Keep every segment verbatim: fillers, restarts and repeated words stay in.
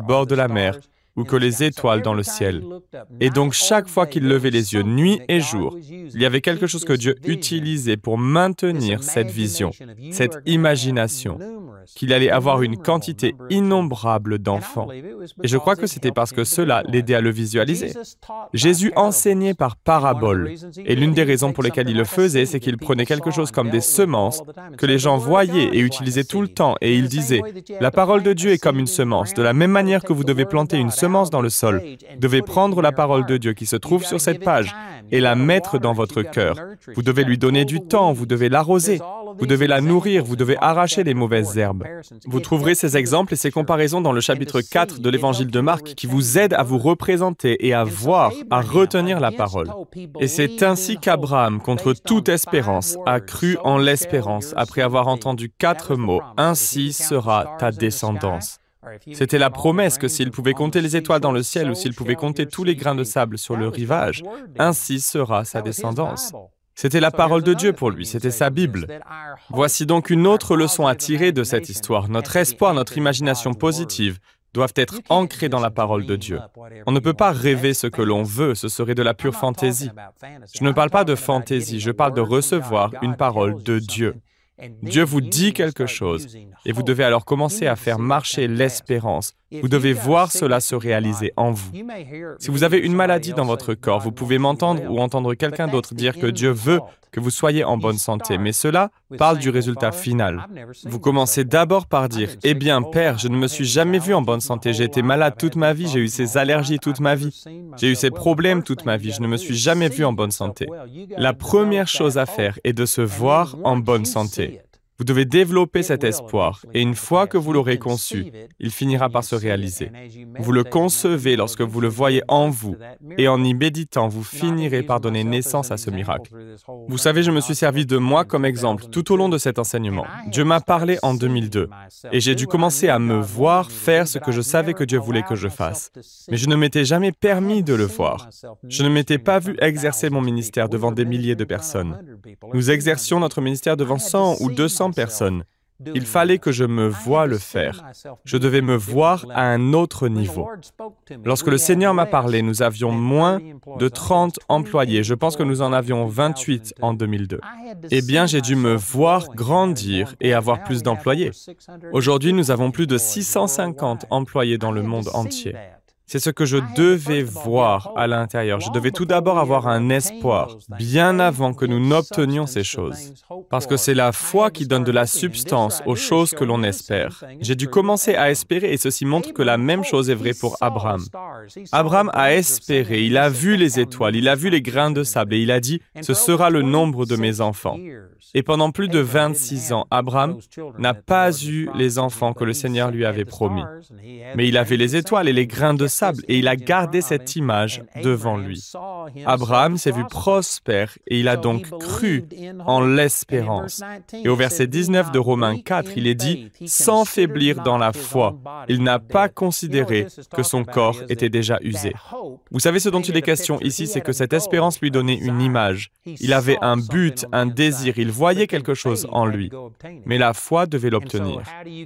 bord de la mer ou que les étoiles dans le ciel. Et donc chaque fois qu'il levait les yeux, nuit et jour, il y avait quelque chose que Dieu utilisait pour maintenir cette vision, cette imagination, qu'il allait avoir une quantité innombrable d'enfants. Et je crois que c'était parce que cela l'aidait à le visualiser. Jésus enseignait par parabole, et l'une des raisons pour lesquelles il le faisait, c'est qu'il prenait quelque chose comme des semences que les gens voyaient et utilisaient tout le temps, et il disait, « La parole de Dieu est comme une semence, de la même manière que vous devez planter une semence dans le sol, vous devez prendre la parole de Dieu qui se trouve sur cette page et la mettre dans votre cœur. Vous devez lui donner du temps, vous devez l'arroser, vous devez la nourrir, vous devez arracher les mauvaises herbes. » Vous trouverez ces exemples et ces comparaisons dans le chapitre quatre de l'évangile de Marc qui vous aident à vous représenter et à voir, à retenir la parole. Et c'est ainsi qu'Abraham, contre toute espérance, a cru en l'espérance après avoir entendu quatre mots « Ainsi sera ta descendance ». C'était la promesse que s'il pouvait compter les étoiles dans le ciel ou s'il pouvait compter tous les grains de sable sur le rivage, ainsi sera sa descendance. C'était la parole de Dieu pour lui, c'était sa Bible. Voici donc une autre leçon à tirer de cette histoire. Notre espoir, notre imagination positive doivent être ancrés dans la parole de Dieu. On ne peut pas rêver ce que l'on veut, ce serait de la pure fantaisie. Je ne parle pas de fantaisie, je parle de recevoir une parole de Dieu. Dieu vous dit quelque chose et vous devez alors commencer à faire marcher l'espérance. Vous devez voir cela se réaliser en vous. Si vous avez une maladie dans votre corps, vous pouvez m'entendre ou entendre quelqu'un d'autre dire que Dieu veut que vous soyez en bonne santé, mais cela parle du résultat final. Vous commencez d'abord par dire « Eh bien, Père, je ne me suis jamais vu en bonne santé, j'ai été malade toute ma vie, j'ai eu ces allergies toute ma vie, j'ai eu ces problèmes toute ma vie, je ne me suis jamais vu en bonne santé. » La première chose à faire est de se voir en bonne santé. Vous devez développer cet espoir, et une fois que vous l'aurez conçu, il finira par se réaliser. Vous le concevez lorsque vous le voyez en vous, et en y méditant, vous finirez par donner naissance à ce miracle. Vous savez, je me suis servi de moi comme exemple tout au long de cet enseignement. Dieu m'a parlé en deux mille deux, et j'ai dû commencer à me voir faire ce que je savais que Dieu voulait que je fasse. Mais je ne m'étais jamais permis de le voir. Je ne m'étais pas vu exercer mon ministère devant des milliers de personnes. Nous exercions notre ministère devant cent ou deux cents personnes. Il fallait que je me voie le faire. Je devais me voir à un autre niveau. Lorsque le Seigneur m'a parlé, nous avions moins de trente employés. Je pense que nous en avions vingt-huit en deux mille deux. Eh bien, j'ai dû me voir grandir et avoir plus d'employés. Aujourd'hui, nous avons plus de six cent cinquante employés dans le monde entier. C'est ce que je devais voir à l'intérieur. Je devais tout d'abord avoir un espoir, bien avant que nous n'obtenions ces choses. Parce que c'est la foi qui donne de la substance aux choses que l'on espère. J'ai dû commencer à espérer et ceci montre que la même chose est vraie pour Abraham. Abraham a espéré, il a vu les étoiles, il a vu les grains de sable et il a dit « Ce sera le nombre de mes enfants ». Et pendant plus de vingt-six ans, Abraham n'a pas eu les enfants que le Seigneur lui avait promis. Mais il avait les étoiles et les grains de sable et il a gardé cette image devant lui. Abraham s'est vu prospère et il a donc cru en l'espérance. Et au verset dix-neuf de Romains quatre, il est dit « Sans faiblir dans la foi, il n'a pas considéré que son corps était déjà usé. » Vous savez ce dont il est question ici, c'est que cette espérance lui donnait une image. Il avait un but, un désir, il voyait quelque chose en lui. Mais la foi devait l'obtenir.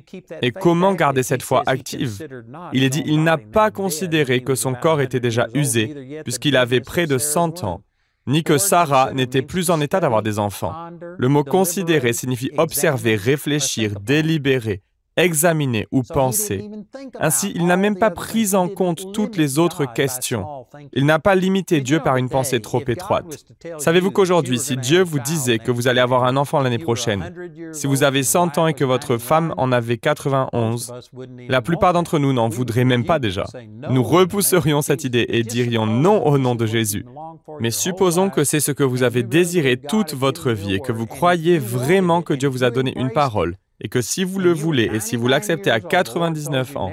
Et comment garder cette foi active? Il est dit « Il n'a pas considéré que son corps était déjà usé, puisqu'il avait près de cent ans, ni que Sarah n'était plus en état d'avoir des enfants. » Le mot « considérer » signifie observer, réfléchir, délibérer, examiner ou penser. Ainsi, il n'a même pas pris en compte toutes les autres questions. Il n'a pas limité Dieu par une pensée trop étroite. Savez-vous qu'aujourd'hui, si Dieu vous disait que vous allez avoir un enfant l'année prochaine, si vous avez cent ans et que votre femme en avait quatre-vingt-onze, la plupart d'entre nous n'en voudraient même pas déjà. Nous repousserions cette idée et dirions non au nom de Jésus. Mais supposons que c'est ce que vous avez désiré toute votre vie et que vous croyez vraiment que Dieu vous a donné une parole. Et que si vous le voulez et si vous l'acceptez à quatre-vingt-dix-neuf ans,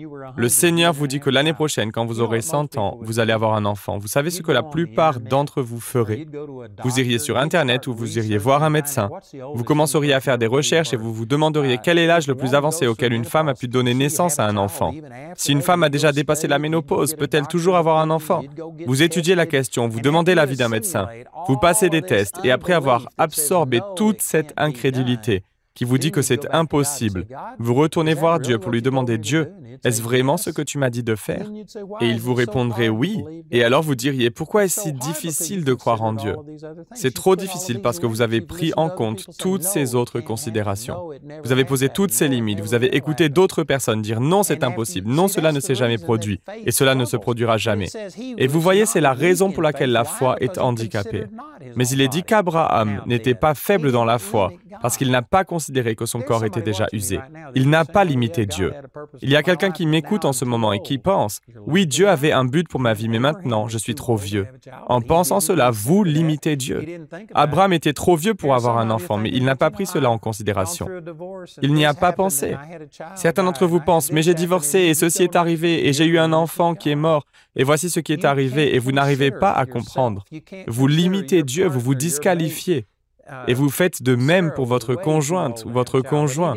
le Seigneur vous dit que l'année prochaine, quand vous aurez cent ans, vous allez avoir un enfant. Vous savez ce que la plupart d'entre vous feraient? Vous iriez sur Internet ou vous iriez voir un médecin. Vous commenceriez à faire des recherches et vous vous demanderiez quel est l'âge le plus avancé auquel une femme a pu donner naissance à un enfant. Si une femme a déjà dépassé la ménopause, peut-elle toujours avoir un enfant? Vous étudiez la question, vous demandez l'avis d'un médecin, vous passez des tests et après avoir absorbé toute cette incrédulité, qui vous dit que c'est impossible, vous retournez voir Dieu pour lui demander « Dieu, est-ce vraiment ce que tu m'as dit de faire ?» Et il vous répondrait « Oui ». Et alors vous diriez « Pourquoi est-ce si difficile de croire en Dieu ?» C'est trop difficile parce que vous avez pris en compte toutes ces autres considérations. Vous avez posé toutes ces limites, vous avez écouté d'autres personnes dire « Non, c'est impossible, non, cela ne s'est jamais produit, et cela ne se produira jamais. » Et vous voyez, c'est la raison pour laquelle la foi est handicapée. Mais il est dit qu'Abraham n'était pas faible dans la foi, parce qu'il n'a pas considéré que son corps était déjà usé. Il n'a pas limité Dieu. Il y a quelqu'un qui m'écoute en ce moment et qui pense « Oui, Dieu avait un but pour ma vie, mais maintenant, je suis trop vieux. » En pensant cela, vous limitez Dieu. Abraham était trop vieux pour avoir un enfant, mais il n'a pas pris cela en considération. Il n'y a pas pensé. Certains d'entre vous pensent « Mais j'ai divorcé et ceci est arrivé et j'ai eu un enfant qui est mort et voici ce qui est arrivé » et vous n'arrivez pas à comprendre. Vous limitez Dieu, vous vous disqualifiez. Et vous faites de même pour votre conjointe ou votre conjoint.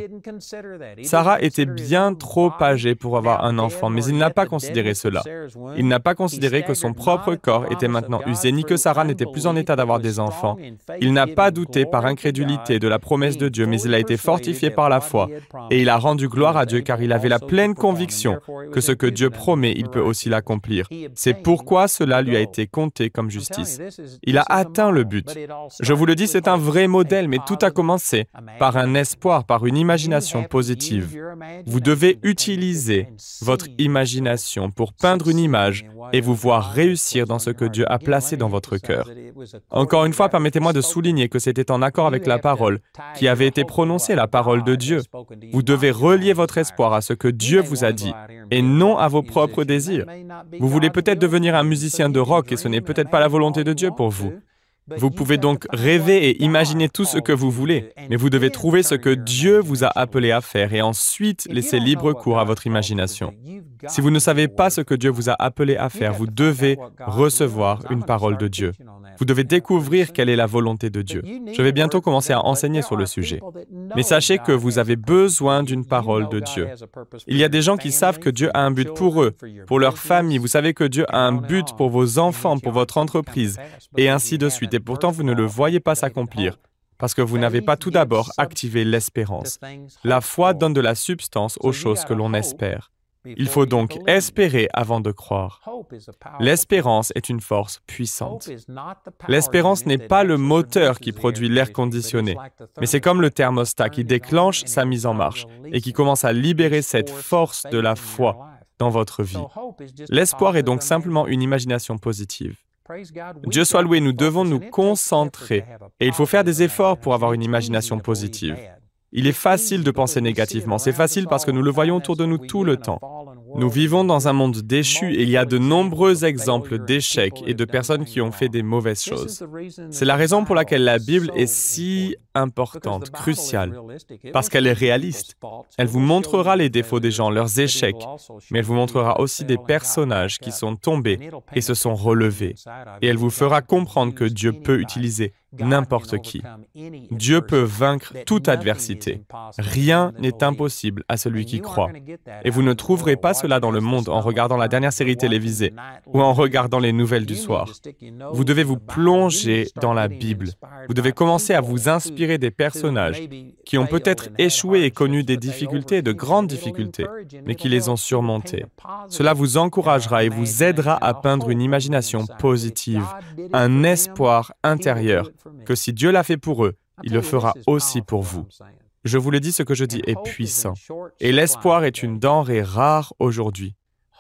Sarah était bien trop âgée pour avoir un enfant, mais il n'a pas considéré cela. Il n'a pas considéré que son propre corps était maintenant usé, ni que Sarah n'était plus en état d'avoir des enfants. Il n'a pas douté par incrédulité de la promesse de Dieu, mais il a été fortifié par la foi, et il a rendu gloire à Dieu car il avait la pleine conviction que ce que Dieu promet, il peut aussi l'accomplir. C'est pourquoi cela lui a été compté comme justice. Il a atteint le but. Je vous le dis, c'est un vrai modèle, mais tout a commencé par un espoir, par une imagination positive. Vous devez utiliser votre imagination pour peindre une image et vous voir réussir dans ce que Dieu a placé dans votre cœur. Encore une fois, permettez-moi de souligner que c'était en accord avec la parole qui avait été prononcée, la parole de Dieu. Vous devez relier votre espoir à ce que Dieu vous a dit et non à vos propres désirs. Vous voulez peut-être devenir un musicien de rock et ce n'est peut-être pas la volonté de Dieu pour vous. Vous pouvez donc rêver et imaginer tout ce que vous voulez, mais vous devez trouver ce que Dieu vous a appelé à faire et ensuite laisser libre cours à votre imagination. Si vous ne savez pas ce que Dieu vous a appelé à faire, vous devez recevoir une parole de Dieu. Vous devez découvrir quelle est la volonté de Dieu. Je vais bientôt commencer à enseigner sur le sujet. Mais sachez que vous avez besoin d'une parole de Dieu. Il y a des gens qui savent que Dieu a un but pour eux, pour leur famille. Vous savez que Dieu a un but pour vos enfants, pour votre entreprise, et ainsi de suite. Et pourtant, vous ne le voyez pas s'accomplir, parce que vous n'avez pas tout d'abord activé l'espérance. La foi donne de la substance aux choses que l'on espère. Il faut donc espérer avant de croire. L'espérance est une force puissante. L'espérance n'est pas le moteur qui produit l'air conditionné, mais c'est comme le thermostat qui déclenche sa mise en marche et qui commence à libérer cette force de la foi dans votre vie. L'espoir est donc simplement une imagination positive. Dieu soit loué, nous devons nous concentrer et il faut faire des efforts pour avoir une imagination positive. Il est facile de penser négativement, c'est facile parce que nous le voyons autour de nous tout le temps. Nous vivons dans un monde déchu et il y a de nombreux exemples d'échecs et de personnes qui ont fait des mauvaises choses. C'est la raison pour laquelle la Bible est si importante, cruciale, parce qu'elle est réaliste. Elle vous montrera les défauts des gens, leurs échecs, mais elle vous montrera aussi des personnages qui sont tombés et se sont relevés. Et elle vous fera comprendre que Dieu peut utiliser n'importe qui. Dieu peut vaincre toute adversité. Rien n'est impossible à celui qui croit. Et vous ne trouverez pas cela dans le monde en regardant la dernière série télévisée ou en regardant les nouvelles du soir. Vous devez vous plonger dans la Bible. Vous devez commencer à vous inspirer des personnages qui ont peut-être échoué et connu des difficultés, de grandes difficultés, mais qui les ont surmontées. Cela vous encouragera et vous aidera à peindre une imagination positive, un espoir intérieur, que si Dieu l'a fait pour eux, il le fera aussi pour vous. Je vous le dis, ce que je dis est puissant. Et l'espoir est une denrée rare aujourd'hui.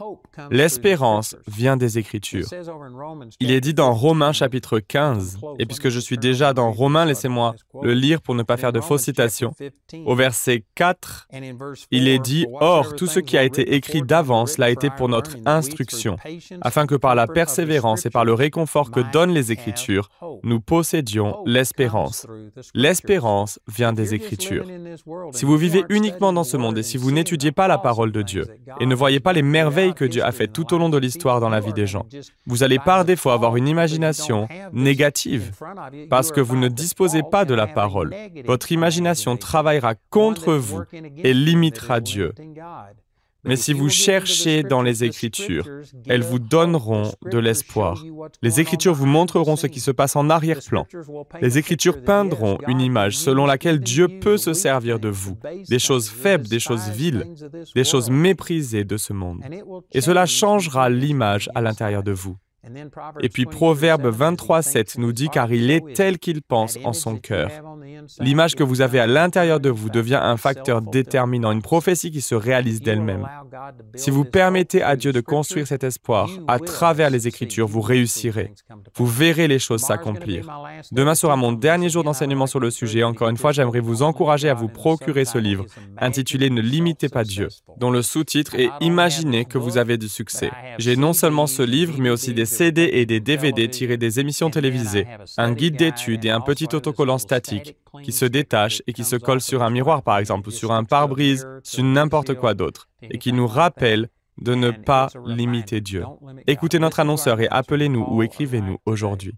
L'espérance vient des Écritures. Il est dit dans Romains chapitre quinze, et puisque je suis déjà dans Romains, laissez-moi le lire pour ne pas faire de fausses citations. Au verset quatre, il est dit « Or, tout ce qui a été écrit d'avance l'a été pour notre instruction, afin que par la persévérance et par le réconfort que donnent les Écritures, nous possédions l'espérance. » L'espérance vient des Écritures. Si vous vivez uniquement dans ce monde et si vous n'étudiez pas la parole de Dieu et ne voyez pas les merveilles que Dieu a faites tout au long de l'histoire dans la vie des gens, vous allez par défaut avoir une imagination négative parce que vous ne disposez pas de la parole. Votre imagination travaillera contre vous et limitera Dieu. Mais si vous cherchez dans les Écritures, elles vous donneront de l'espoir. Les Écritures vous montreront ce qui se passe en arrière-plan. Les Écritures peindront une image selon laquelle Dieu peut se servir de vous, des choses faibles, des choses viles, des choses méprisées de ce monde. Et cela changera l'image à l'intérieur de vous. Et puis Proverbe vingt-trois sept nous dit « Car il est tel qu'il pense en son cœur ». L'image que vous avez à l'intérieur de vous devient un facteur déterminant, une prophétie qui se réalise d'elle-même. Si vous permettez à Dieu de construire cet espoir à travers les Écritures, vous réussirez. Vous verrez les choses s'accomplir. Demain sera mon dernier jour d'enseignement sur le sujet. Encore une fois, j'aimerais vous encourager à vous procurer ce livre, intitulé « Ne limitez pas Dieu », dont le sous-titre est « Imaginez que vous avez du succès ». J'ai non seulement ce livre, mais aussi des C D et des D V D tirés des émissions télévisées, un guide d'études et un petit autocollant statique qui se détache et qui se colle sur un miroir par exemple, ou sur un pare-brise, sur n'importe quoi d'autre, et qui nous rappelle de ne pas limiter Dieu. Écoutez notre annonceur et appelez-nous ou écrivez-nous aujourd'hui.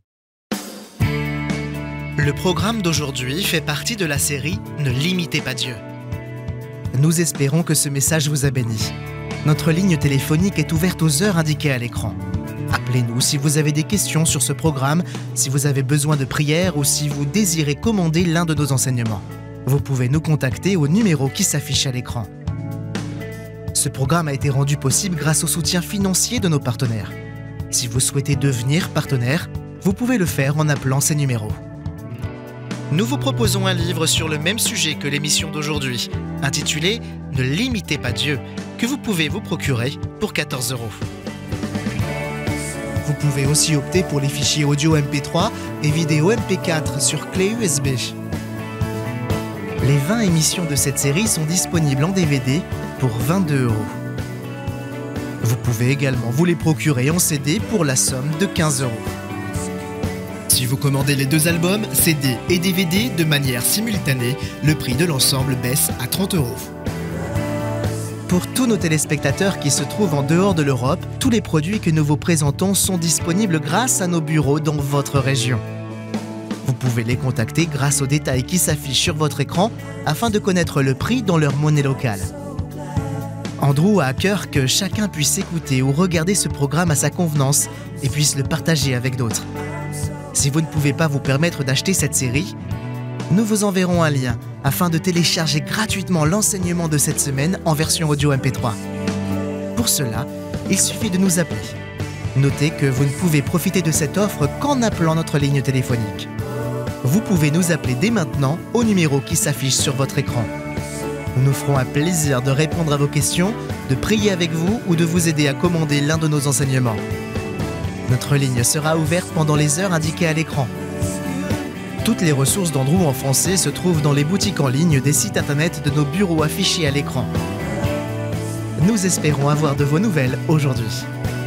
Le programme d'aujourd'hui fait partie de la série « Ne limitez pas Dieu ». Nous espérons que ce message vous a béni. Notre ligne téléphonique est ouverte aux heures indiquées à l'écran. Appelez-nous si vous avez des questions sur ce programme, si vous avez besoin de prière ou si vous désirez commander l'un de nos enseignements. Vous pouvez nous contacter au numéro qui s'affiche à l'écran. Ce programme a été rendu possible grâce au soutien financier de nos partenaires. Si vous souhaitez devenir partenaire, vous pouvez le faire en appelant ces numéros. Nous vous proposons un livre sur le même sujet que l'émission d'aujourd'hui, intitulé « Ne limitez pas Dieu », que vous pouvez vous procurer pour quatorze euros. Vous pouvez aussi opter pour les fichiers audio M P trois et vidéo M P quatre sur clé U S B. Les vingt émissions de cette série sont disponibles en D V D pour vingt-deux euros. Vous pouvez également vous les procurer en C D pour la somme de quinze euros. Si vous commandez les deux albums, C D et D V D de manière simultanée, le prix de l'ensemble baisse à trente euros. Pour tous nos téléspectateurs qui se trouvent en dehors de l'Europe, tous les produits que nous vous présentons sont disponibles grâce à nos bureaux dans votre région. Vous pouvez les contacter grâce aux détails qui s'affichent sur votre écran afin de connaître le prix dans leur monnaie locale. Andrew a à cœur que chacun puisse écouter ou regarder ce programme à sa convenance et puisse le partager avec d'autres. Si vous ne pouvez pas vous permettre d'acheter cette série, nous vous enverrons un lien afin de télécharger gratuitement l'enseignement de cette semaine en version audio M P trois. Pour cela, il suffit de nous appeler. Notez que vous ne pouvez profiter de cette offre qu'en appelant notre ligne téléphonique. Vous pouvez nous appeler dès maintenant au numéro qui s'affiche sur votre écran. Nous nous ferons un plaisir de répondre à vos questions, de prier avec vous ou de vous aider à commander l'un de nos enseignements. Notre ligne sera ouverte pendant les heures indiquées à l'écran. Toutes les ressources d'Andrew en français se trouvent dans les boutiques en ligne des sites internet de nos bureaux affichés à l'écran. Nous espérons avoir de vos nouvelles aujourd'hui.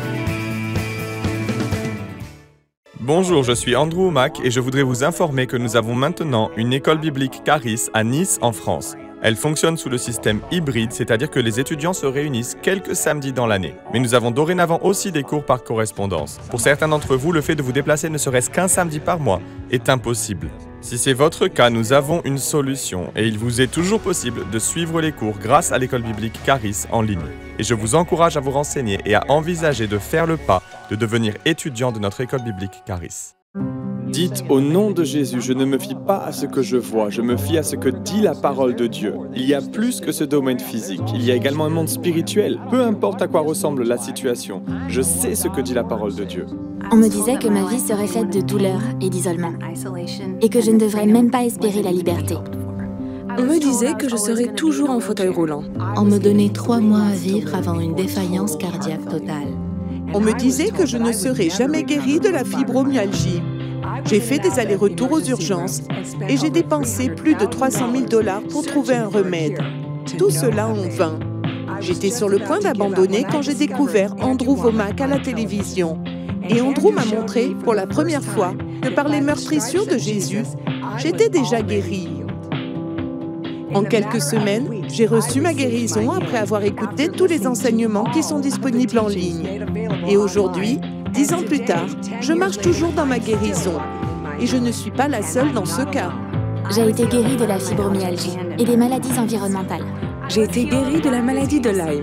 Bonjour, je suis Andrew Mack et je voudrais vous informer que nous avons maintenant une école biblique Charis à Nice, en France. Elle fonctionne sous le système hybride, c'est-à-dire que les étudiants se réunissent quelques samedis dans l'année. Mais nous avons dorénavant aussi des cours par correspondance. Pour certains d'entre vous, le fait de vous déplacer ne serait-ce qu'un samedi par mois est impossible. Si c'est votre cas, nous avons une solution et il vous est toujours possible de suivre les cours grâce à l'école biblique Charis en ligne. Et je vous encourage à vous renseigner et à envisager de faire le pas de devenir étudiant de notre école biblique Charis. Dites au nom de Jésus, je ne me fie pas à ce que je vois, je me fie à ce que dit la parole de Dieu. Il y a plus que ce domaine physique, il y a également un monde spirituel. Peu importe à quoi ressemble la situation, je sais ce que dit la parole de Dieu. On me disait que ma vie serait faite de douleur et d'isolement, et que je ne devrais même pas espérer la liberté. On me disait que je serais toujours en fauteuil roulant. On me donnait trois mois à vivre avant une défaillance cardiaque totale. On me disait que je ne serais jamais guérie de la fibromyalgie. J'ai fait des allers-retours aux urgences et j'ai dépensé plus de trois cent mille dollars pour trouver un remède. Tout cela en vain. J'étais sur le point d'abandonner quand j'ai découvert Andrew Wommack à la télévision. Et Andrew m'a montré, pour la première fois, que par les meurtrissures de Jésus, j'étais déjà guérie. En quelques semaines, j'ai reçu ma guérison après avoir écouté tous les enseignements qui sont disponibles en ligne. Et aujourd'hui, dix ans plus tard, je marche toujours dans ma guérison. Et je ne suis pas la seule dans ce cas. J'ai été guérie de la fibromyalgie et des maladies environnementales. J'ai été guérie de la maladie de Lyme.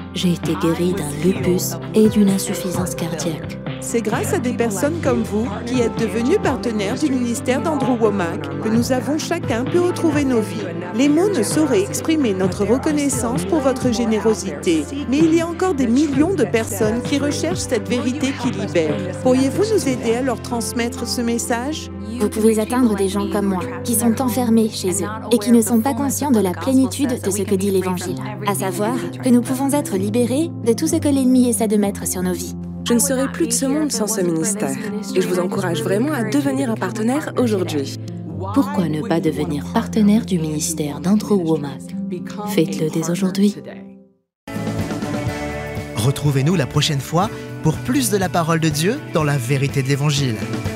J'ai été guérie d'un lupus et d'une insuffisance cardiaque. C'est grâce à des personnes comme vous qui êtes devenus partenaires du ministère d'Andrew Wommack que nous avons chacun pu retrouver nos vies. Les mots ne sauraient exprimer notre reconnaissance pour votre générosité, mais il y a encore des millions de personnes qui recherchent cette vérité qui libère. Pourriez-vous nous aider à leur transmettre ce message? Vous pouvez atteindre des gens comme moi, qui sont enfermés chez eux et qui ne sont pas conscients de la plénitude de ce que dit l'Évangile, à savoir que nous pouvons être libérés de tout ce que l'ennemi essaie de mettre sur nos vies. Je ne serai plus de ce monde sans ce ministère. Et je vous encourage vraiment à devenir un partenaire aujourd'hui. Pourquoi ne pas devenir partenaire du ministère d'Andrew Wommack? Faites-le dès aujourd'hui. Retrouvez-nous la prochaine fois pour plus de la parole de Dieu dans la vérité de l'Évangile.